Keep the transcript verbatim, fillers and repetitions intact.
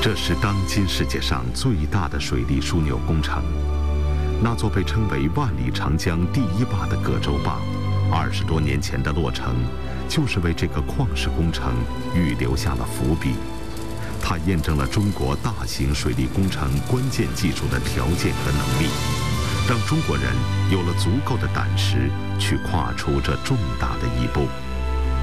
这是当今世界上最大的水利枢纽工程。那座被称为万里长江第一坝的葛洲坝，二十多年前的落成，就是为这个矿石工程预留下了伏笔。它验证了中国大型水利工程关键技术的条件和能力，让中国人有了足够的胆识去跨出这重大的一步。